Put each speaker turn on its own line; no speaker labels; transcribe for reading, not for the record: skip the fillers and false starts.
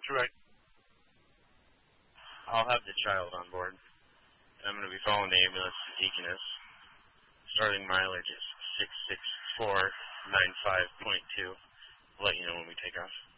right.
I'll have the child on board. I'm going to be following the ambulance to Deaconess. Starting mileage is 66495.2. I'll let you know when we take off.